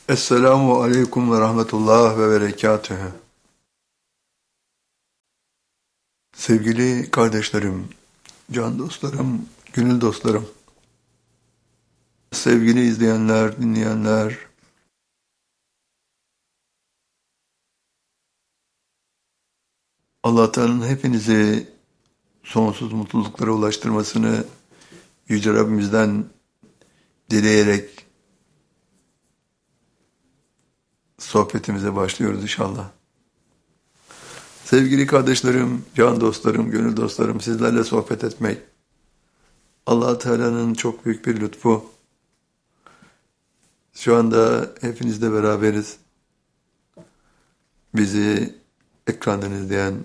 Esselamu aleyküm ve rahmetullah ve berekatühü. Sevgili kardeşlerim, can dostlarım, gönül dostlarım, sevgili izleyenler, dinleyenler, Allah Teala'nın hepinizi sonsuz mutluluklara ulaştırmasını Yüce Rabbimizden dileyerek sohbetimize başlıyoruz inşallah. Sevgili kardeşlerim, can dostlarım, gönül dostlarım, sizlerle sohbet etmek Allah Teala'nın çok büyük bir lütfu. Şu anda hepinizle beraberiz. Bizi ekrandan izleyen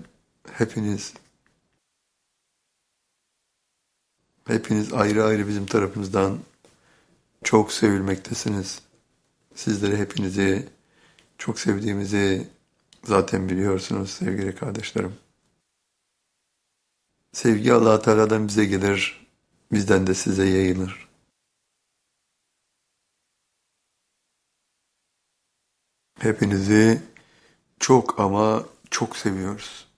hepiniz ayrı ayrı bizim tarafımızdan çok sevilmektesiniz. Sizleri hepinizi çok sevdiğimizi zaten biliyorsunuz sevgili kardeşlerim. Sevgi Allah Teala'dan bize gelir, bizden de size yayılır. Hepinizi çok ama çok seviyoruz.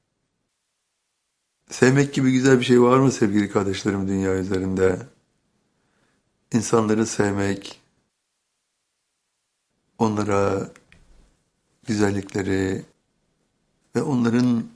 Sevmek gibi güzel bir şey var mı sevgili kardeşlerim dünya üzerinde? İnsanları sevmek, onlara güzellikleri ve onların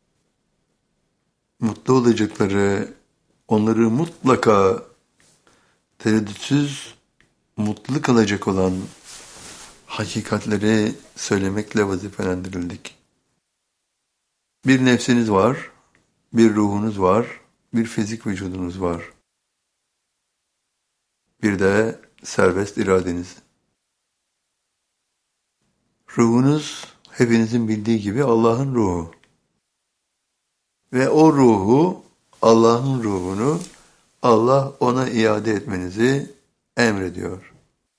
mutlu olacakları, onları mutlaka tereddütsüz mutlu kılacak olan hakikatleri söylemekle vazifelendirildik. Bir nefsiniz var, bir ruhunuz var, bir fizik vücudunuz var. Bir de serbest iradeniz. Ruhunuz hepinizin bildiği gibi Allah'ın ruhu. Ve o ruhu, Allah'ın ruhunu Allah ona iade etmenizi emrediyor.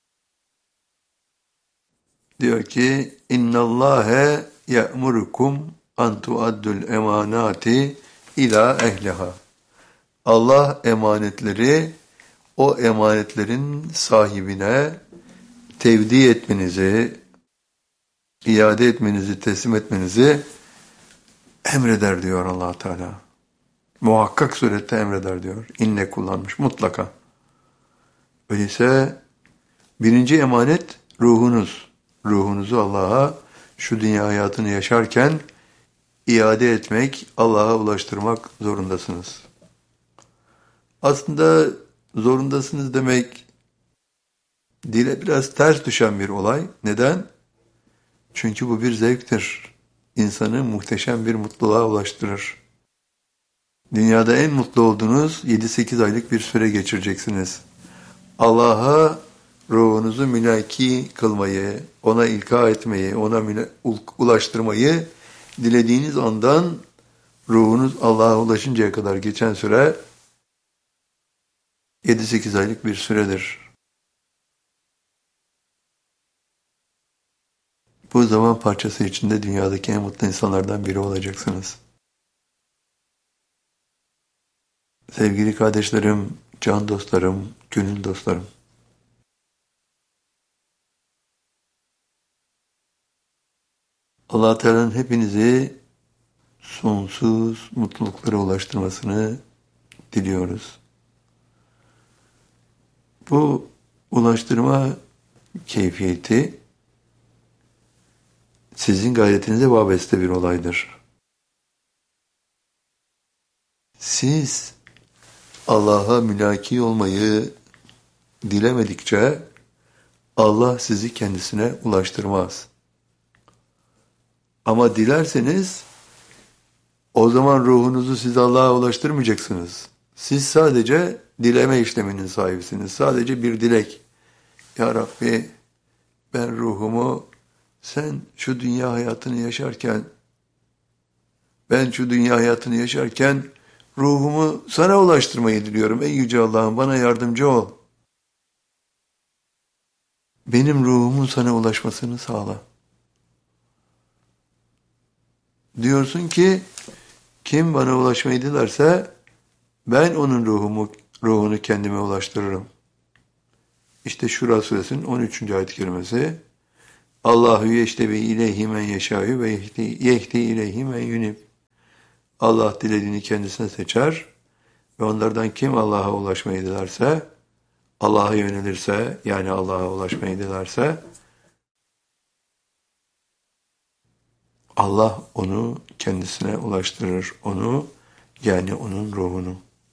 Diyor ki İnnallâhe ye'murukum an tuaddul emanati ila ehliha. Allah emanetleri o emanetlerin sahibine tevdi etmenizi, iade etmenizi, teslim etmenizi emreder diyor Allah Teala. Muhakkak surette emreder diyor. İnne kullanmış mutlaka. Öyleyse birinci emanet ruhunuz. Ruhunuzu Allah'a şu dünya hayatını yaşarken iade etmek, Allah'a ulaştırmak zorundasınız. Aslında zorundasınız demek dile biraz ters düşen bir olay. Neden? Çünkü bu bir zevktir. İnsanı muhteşem bir mutluluğa ulaştırır. Dünyada en mutlu olduğunuz 7-8 aylık bir süre geçireceksiniz. Allah'a ruhunuzu mülaki kılmayı, ona ilka etmeyi, ona ulaştırmayı dilediğiniz andan ruhunuz Allah'a ulaşıncaya kadar geçen süre 7-8 aylık bir süredir. Bu zaman parçası içinde dünyadaki en mutlu insanlardan biri olacaksınız. Sevgili kardeşlerim, can dostlarım, gönül dostlarım. Allah Teala'nın hepinizi sonsuz mutluluklara ulaştırmasını diliyoruz. Bu ulaştırma keyfiyeti sizin gayretinize vabeste bir olaydır. Siz Allah'a mülaki olmayı dilemedikçe Allah sizi kendisine ulaştırmaz. Ama dilerseniz o zaman ruhunuzu siz Allah'a ulaştırmayacaksınız. Siz sadece dileme işleminin sahibisiniz. Sadece bir dilek. Ya Rabbi ben ruhumu sen şu dünya hayatını yaşarken ruhumu sana ulaştırmayı diliyorum. Ey Yüce Allah'ım bana yardımcı ol. Benim ruhumun sana ulaşmasını sağla. Diyorsun ki kim bana ulaşmayı dilerse ben onun ruhunu kendime ulaştırırım. İşte Şura suresinin 13. ayet-i kerimesi Allahu yeştebi ileyhi men yeşâ'ü ve yehdi ileyhi men yunib. Allah dilediğini kendisine seçer ve onlardan kim Allah'a ulaşmayı dilerse, Allah'a yönelirse, yani Allah'a ulaşmayı dilerse, Allah onu kendisine ulaştırır. Onu, yani onun ruhunu.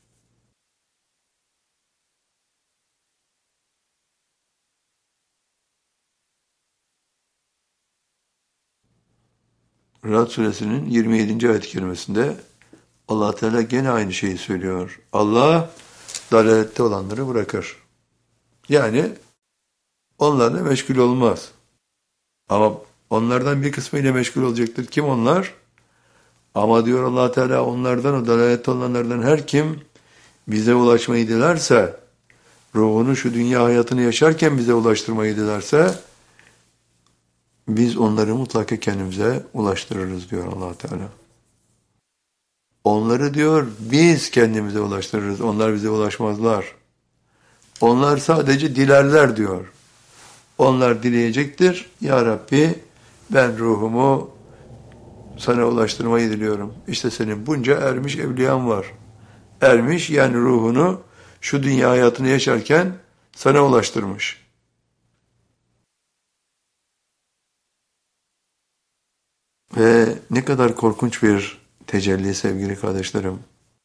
Ra'd suresinin 27. ayet-i kerimesinde Allah Teala gene aynı şeyi söylüyor. Allah dalalette olanları bırakır. Yani onlarla meşgul olmaz. Ama onlardan bir kısmıyla meşgul olacaktır. Kim onlar? Ama diyor Allah Teala, onlardan, o dalalette olanlardan her kim bize ulaşmayı dilerse, ruhunu şu dünya hayatını yaşarken bize ulaştırmayı dilerse, biz onları mutlaka kendimize ulaştırırız diyor Allah Teala. Onları diyor biz kendimize ulaştırırız. Onlar bize ulaşmazlar. Onlar sadece dilerler diyor. Onlar dileyecektir. Ya Rabbi, ben ruhumu sana ulaştırmayı diliyorum. İşte senin bunca ermiş evliyan var. Ermiş, yani ruhunu şu dünya hayatını yaşarken sana ulaştırmış. Ve ne kadar korkunç bir tecelli sevgili kardeşlerim.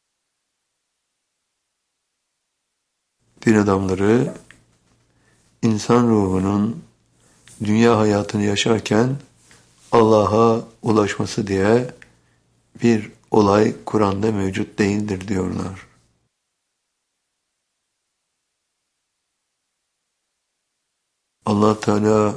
Din adamları insan ruhunun dünya hayatını yaşarken Allah'a ulaşması diye bir olay Kur'an'da mevcut değildir diyorlar. Allah Teala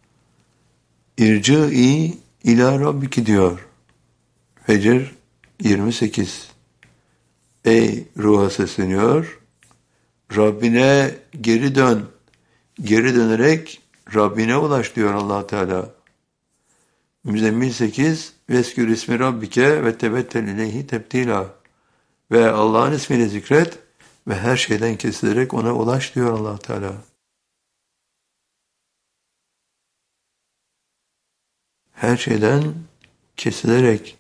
İrci'i ila Rabbiki diyor. Fecr 28. Ey ruha sesleniyor, Rabbine geri dön. Geri dönerek Rabbine ulaş diyor Allah Teala. Müzzemmil 8. Veskür ismi Rabbike ve tebettel ileyhi tebdila. Ve Allah'ın ismini zikret ve her şeyden kesilerek ona ulaş diyor Allah Teala. Her şeyden kesilerek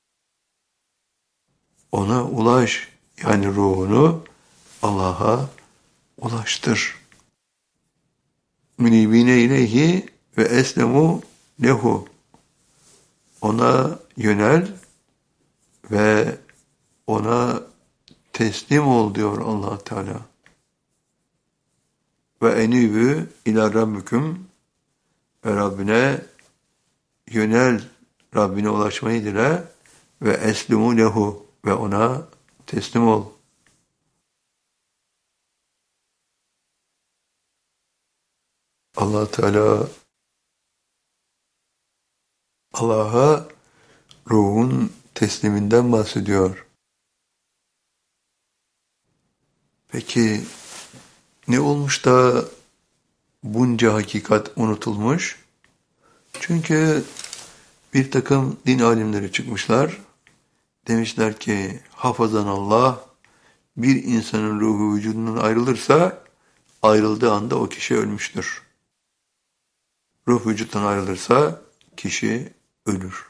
ona ulaş, yani ruhunu Allah'a ulaştır. Münibine ileyhi ve eslemu lehu. Ona yönel ve ona teslim ol diyor Allah Teala. Ve enibü ila rabbiküm, ve Rabbine yönel, Rabbine ulaşmayı dile ve eslimu lehu, ve ona teslim ol. Allah Teala Allah'a ruhun tesliminden bahsediyor. Peki ne olmuş da bunca hakikat unutulmuş? Çünkü bir takım din alimleri çıkmışlar. Demişler ki hafazan Allah, bir insanın ruhu vücudundan ayrılırsa ayrıldığı anda o kişi ölmüştür. Ruh vücuttan ayrılırsa kişi ölür.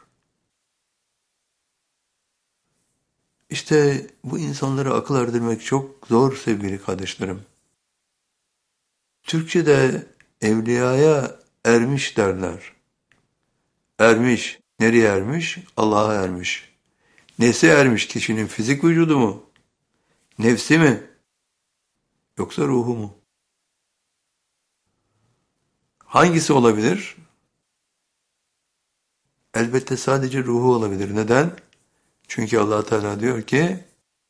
İşte bu insanlara akıl erdirmek çok zor sevgili kardeşlerim. Türkçe'de evliyaya ermiş derler. Ermiş. Nereye ermiş? Allah'a ermiş. Nesi ermiş? Kişinin fizik vücudu mu? Nefsi mi? Yoksa ruhu mu? Hangisi olabilir? Elbette sadece ruhu olabilir. Neden? Çünkü Allah Teala diyor ki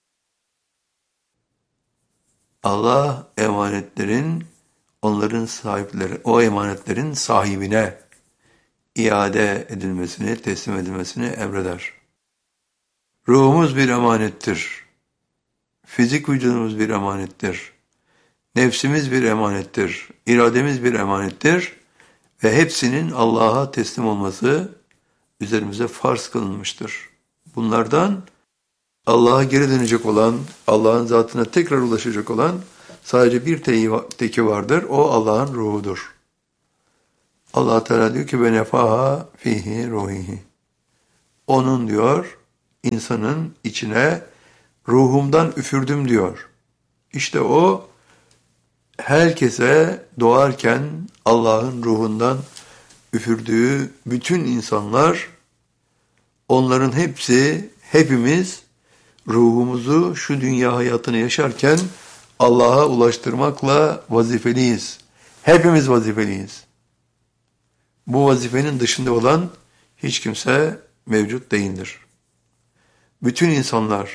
Allah emanetlerin, onların sahipleri, o emanetlerin sahibine iade edilmesini, teslim edilmesini emreder. Ruhumuz bir emanettir. Fizik vücudumuz bir emanettir. Nefsimiz bir emanettir. İrademiz bir emanettir. Ve hepsinin Allah'a teslim olması üzerimize farz kılınmıştır. Bunlardan Allah'a geri dönecek olan, Allah'ın zatına tekrar ulaşacak olan sadece bir teki vardır. O Allah'ın ruhudur. Allah Teala diyor ki ve nefaha fihi ruhihi. Onun diyor insanın içine ruhumdan üfürdüm diyor. İşte o herkese doğarken Allah'ın ruhundan üfürdüğü bütün insanlar, onların hepsi, hepimiz ruhumuzu şu dünya hayatını yaşarken Allah'a ulaştırmakla vazifeliyiz. Hepimiz vazifeliyiz. Bu vazifenin dışında olan hiç kimse mevcut değildir. Bütün insanlar,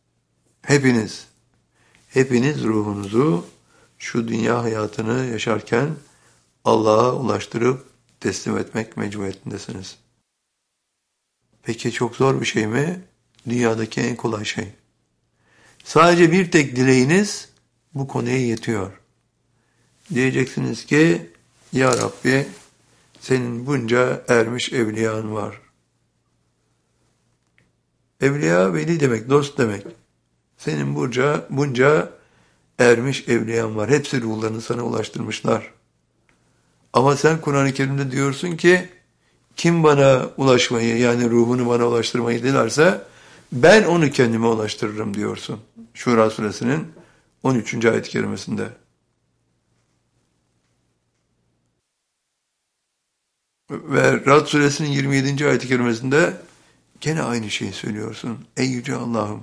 hepiniz ruhunuzu şu dünya hayatını yaşarken Allah'a ulaştırıp teslim etmek mecburiyetindesiniz. Peki çok zor bir şey mi? Dünyadaki en kolay şey. Sadece bir tek dileğiniz bu konuya yetiyor. Diyeceksiniz ki, Ya Rabbi, senin bunca ermiş evliyan var. Evliya veli demek, dost demek. Senin bunca ermiş evliyan var. Hepsi ruhlarını sana ulaştırmışlar. Ama sen Kur'an-ı Kerim'de diyorsun ki, kim bana ulaşmayı, yani ruhunu bana ulaştırmayı dilerse, ben onu kendime ulaştırırım diyorsun. Şura suresinin 13. ayet-i kerimesinde. Ve Rad suresinin 27. ayet-i kerimesinde gene aynı şeyi söylüyorsun. Ey yüce Allah'ım!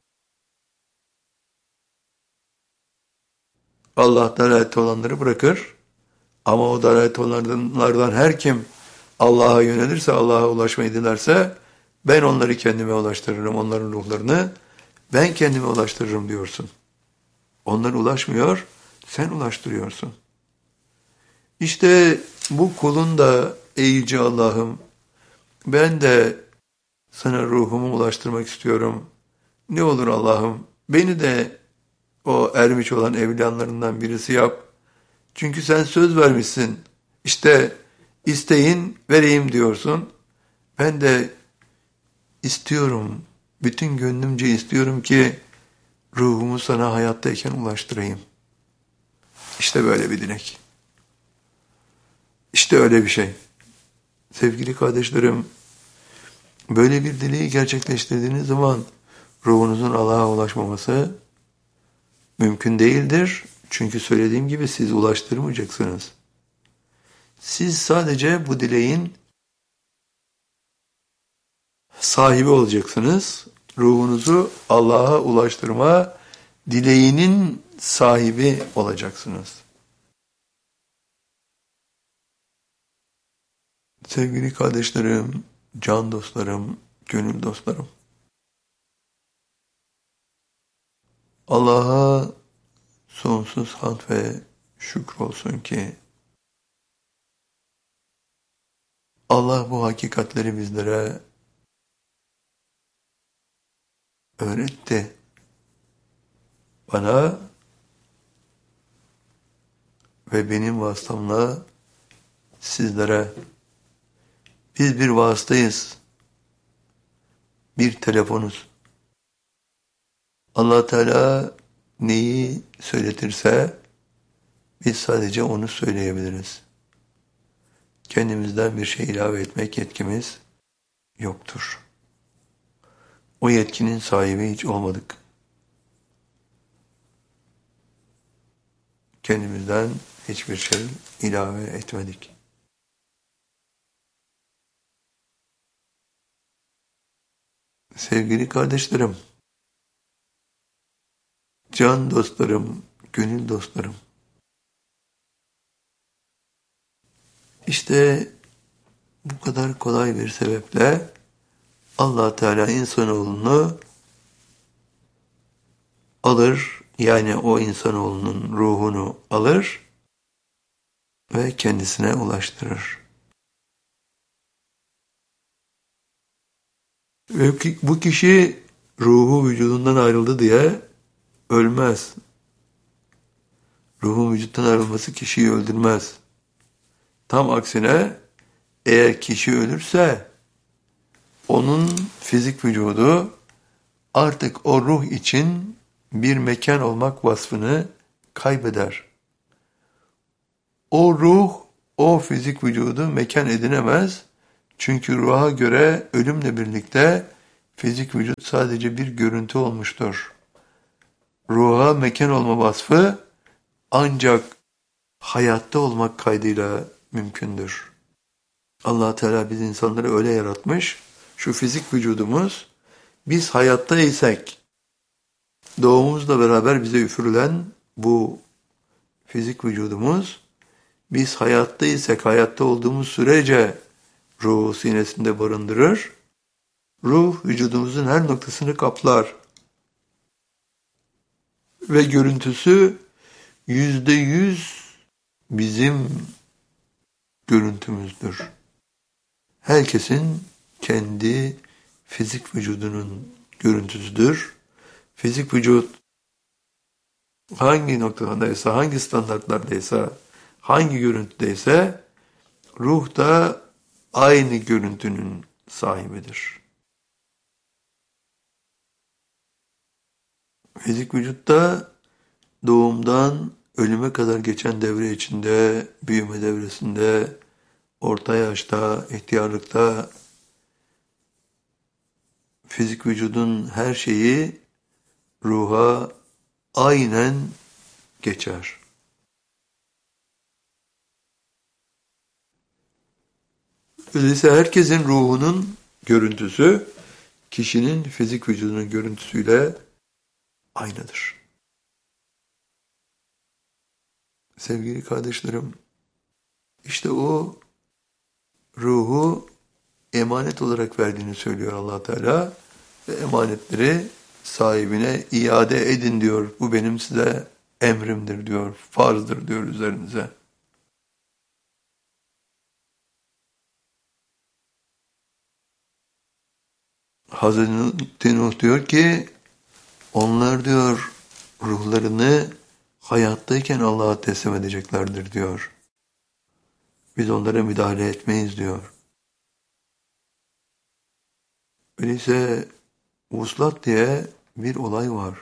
Allah dalalette olanları bırakır ama o dalalette olanlardan her kim Allah'a yönelirse, Allah'a ulaşmayı dilerse ben onları kendime ulaştırırım, onların ruhlarını ben kendime ulaştırırım diyorsun. Onlar ulaşmıyor, sen ulaştırıyorsun. İşte bu kulun da ey yüce Allah'ım ben de sana ruhumu ulaştırmak istiyorum. Ne olur Allah'ım beni de o ermiş olan evliyanlarından birisi yap. Çünkü sen söz vermişsin. İşte isteyin vereyim diyorsun. Ben de istiyorum, bütün gönlümce istiyorum ki ruhumu sana hayattayken ulaştırayım. İşte böyle bir dilek. İşte öyle bir şey. Sevgili kardeşlerim, böyle bir dileği gerçekleştirdiğiniz zaman ruhunuzun Allah'a ulaşmaması mümkün değildir. Çünkü söylediğim gibi siz ulaştırmayacaksınız. Siz sadece bu dileğin sahibi olacaksınız. Ruhunuzu Allah'a ulaştırma dileğinin sahibi olacaksınız. Sevgili kardeşlerim, can dostlarım, gönül dostlarım. Allah'a sonsuz hamd ve şükür olsun ki Allah bu hakikatleri bizlere öğretti. Bana ve benim vasıtamla sizlere. Biz bir vasıtayız. Bir telefonuz. Allah Teala neyi söyletirse biz sadece onu söyleyebiliriz. Kendimizden bir şey ilave etmek yetkimiz yoktur. O yetkinin sahibi hiç olmadık. Kendimizden hiçbir şey ilave etmedik. Sevgili kardeşlerim, can dostlarım, gönül dostlarım. İşte bu kadar kolay bir sebeple Allah Teala insanoğlunu alır, yani o insanoğlunun ruhunu alır ve kendisine ulaştırır. Ve bu kişi ruhu vücudundan ayrıldı diye ölmez. Ruhun vücuttan ayrılması kişiyi öldürmez. Tam aksine eğer kişi ölürse onun fizik vücudu artık o ruh için bir mekan olmak vasfını kaybeder. O ruh o fizik vücudu mekan edinemez. Çünkü ruha göre ölümle birlikte fizik vücut sadece bir görüntü olmuştur. Ruha mekan olma vasfı ancak hayatta olmak kaydıyla mümkündür. Allah Teala biz insanları öyle yaratmış. Şu fizik vücudumuz biz hayatta isek doğumumuzla beraber bize üfürülen bu fizik vücudumuz biz hayatta isek hayatta olduğumuz sürece ruhu sinesinde barındırır. Ruh vücudumuzun her noktasını kaplar ve görüntüsü %100 bizim görüntümüzdür. Herkesin kendi fizik vücudunun görüntüsüdür. Fizik vücut hangi noktadaysa, hangi standartlardaysa, hangi görüntüdeyse ruh da aynı görüntünün sahibidir. Fizik vücutta doğumdan ölüme kadar geçen devre içinde, büyüme devresinde, orta yaşta, ihtiyarlıkta fizik vücudun her şeyi ruha aynen geçer. Öyleyse herkesin ruhunun görüntüsü kişinin fizik vücudunun görüntüsüyle aynıdır. Sevgili kardeşlerim, işte o ruhu emanet olarak verdiğini söylüyor Allah Teala ve emanetleri sahibine iade edin diyor. Bu benim size emrimdir diyor, farzdır diyor üzerinize. Hazreti Nuh diyor ki, onlar diyor ruhlarını hayattayken Allah'a teslim edeceklerdir diyor. Biz onlara müdahale etmeyiz diyor. Öyleyse vuslat diye bir olay var.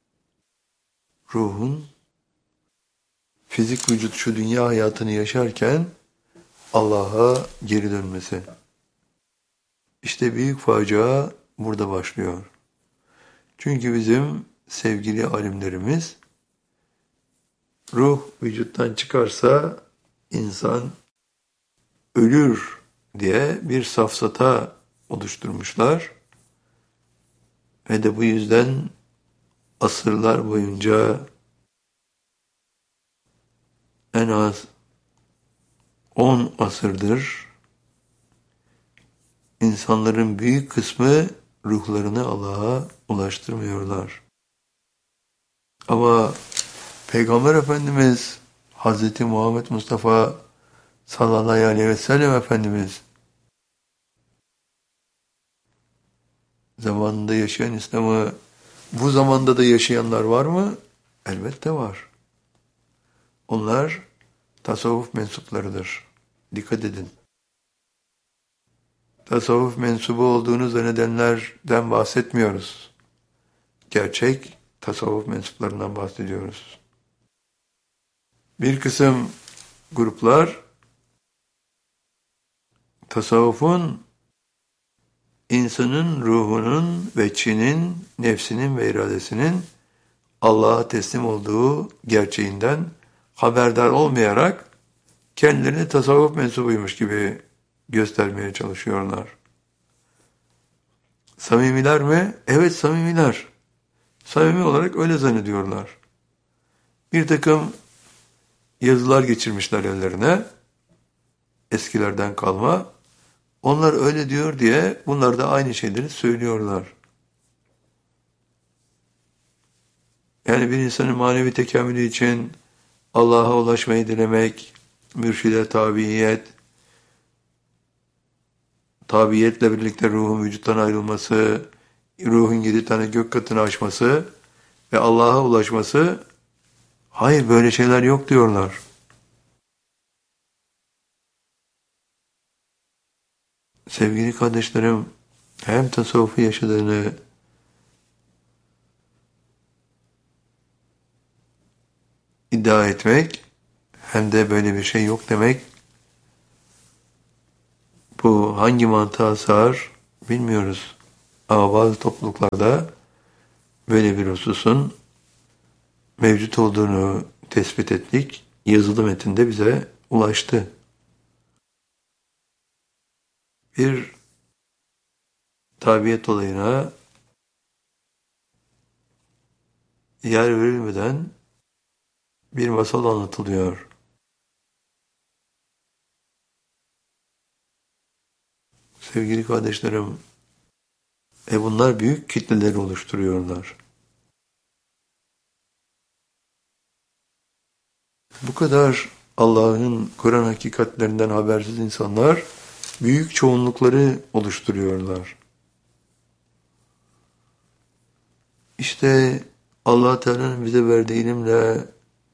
Ruhun fizik vücut şu dünya hayatını yaşarken Allah'a geri dönmesi. İşte büyük facia burada başlıyor. Çünkü bizim sevgili alimlerimiz ruh vücuttan çıkarsa insan ölür diye bir safsata oluşturmuşlar. Ve de bu yüzden asırlar boyunca en az 10 asırdır insanların büyük kısmı ruhlarını Allah'a ulaştırmıyorlar. Ama Peygamber Efendimiz Hz. Muhammed Mustafa sallallahu aleyhi ve sellem Efendimiz zamanında yaşayan İslam'ı bu zamanda da yaşayanlar var mı? Elbette var. Onlar tasavvuf mensuplarıdır. Dikkat edin. Tasavvuf mensubu olduğunu zannedenlerden bahsetmiyoruz. Gerçek tasavvuf mensuplarından bahsediyoruz. Bir kısım gruplar tasavvufun insanın ruhunun ve çinin, nefsinin ve iradesinin Allah'a teslim olduğu gerçeğinden haberdar olmayarak kendilerini tasavvuf mensubuymuş gibi göstermeye çalışıyorlar. Samimiler mi? Evet, samimiler. Samimi olarak öyle zannediyorlar. Bir takım yazılar geçirmişler ellerine, eskilerden kalma. Onlar öyle diyor diye bunlar da aynı şeyleri söylüyorlar. Yani bir insanın manevi tekamülü için Allah'a ulaşmayı dilemek, mürşide tabiiyetle birlikte ruhun vücuttan ayrılması, ruhun 7 tane gök katını aşması ve Allah'a ulaşması, hayır böyle şeyler yok diyorlar. Sevgili kardeşlerim, hem tasavvufu yaşadığını iddia etmek hem de böyle bir şey yok demek Bu hangi mantığa sığar bilmiyoruz. Ama bazı topluluklarda böyle bir hususun mevcut olduğunu tespit ettik. Yazılı metinde bize ulaştı. Bir tabiyet olayına yer verilmeden bir masal anlatılıyor. Sevgili kardeşlerim, bunlar büyük kitleleri oluşturuyorlar. Bu kadar Allah'ın Kur'an hakikatlerinden habersiz insanlar büyük çoğunlukları oluşturuyorlar. İşte Allah Teala'nın bize verdiği ilimle,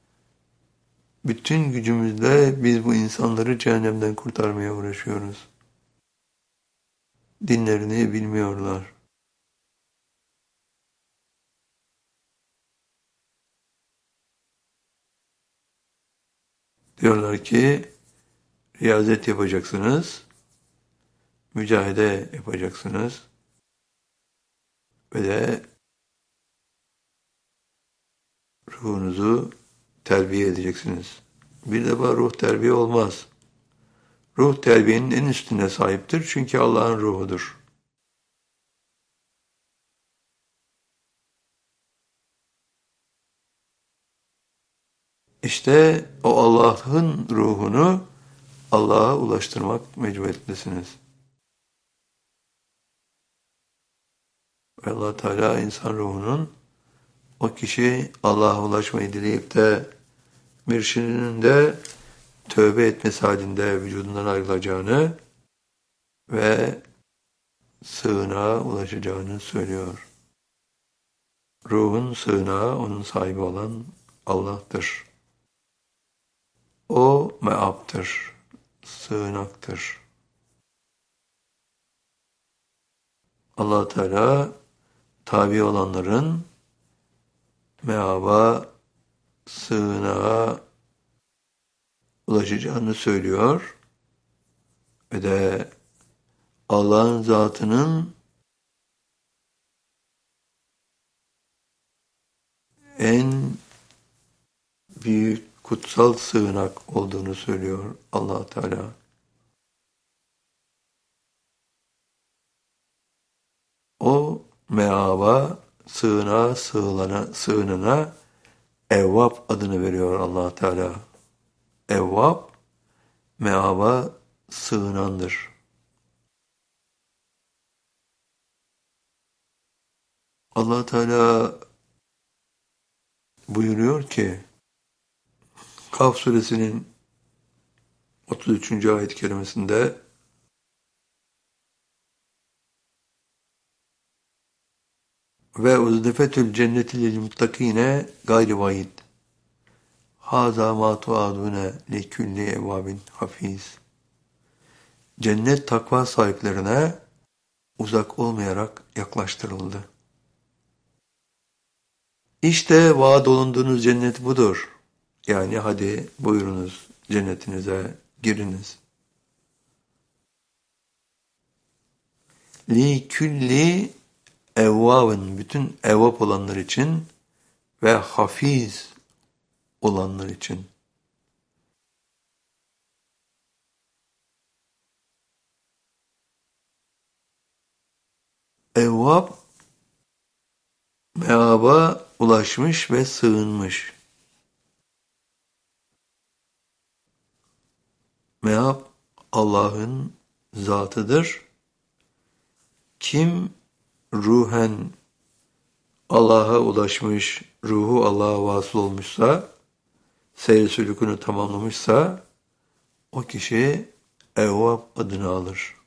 bütün gücümüzle biz bu insanları cehennemden kurtarmaya uğraşıyoruz. Dinlerini bilmiyorlar. Diyorlar ki riyazet yapacaksınız, mücahede yapacaksınız ve de ruhunuzu terbiye edeceksiniz. Bir defa ruh terbiye olmaz. Ruh terbiyenin en üstüne sahiptir çünkü Allah'ın ruhudur. İşte o Allah'ın ruhunu Allah'a ulaştırmak mecburiyetlisiniz. Ve Allah Teala insan ruhunun o kişi Allah'a ulaşmayı dileyip de mürşidinin de tövbe etmesi halinde vücudundan ayrılacağını ve sığınağa ulaşacağını söylüyor. Ruhun sığınağı onun sahibi olan Allah'tır. O meaptır, sığınaktır. Allah Teala tabi olanların meaba, sığınağa ulaşacağını söylüyor ve de Allah'ın zatının en büyük kutsal sığınak olduğunu söylüyor Allah Teala. O meaba, sığınağa sığınana Evvab adını veriyor Allah Teala. Evvab, meaba sığınandır. Allah Teala buyuruyor ki, Kaf suresinin 33. ayet-i kerimesinde ve uzdefetül cenneti lil muttakine gayri vaid. Haza ma tuadune li külli evvabin hafiz. Cennet takva sahiplerine uzak olmayarak yaklaştırıldı. İşte vaat olunduğunuz cennet budur. Yani hadi buyurunuz cennetinize giriniz. Li külli evvabın, bütün evvab olanlar için ve hafiz olanlar için. Evvab meaba ulaşmış ve sığınmış. Meab Allah'ın zatıdır. Kim ruhen Allah'a ulaşmış, ruhu Allah'a vasıl olmuşsa, seyir sülükünü tamamlamışsa, o kişi Evvab adını alır.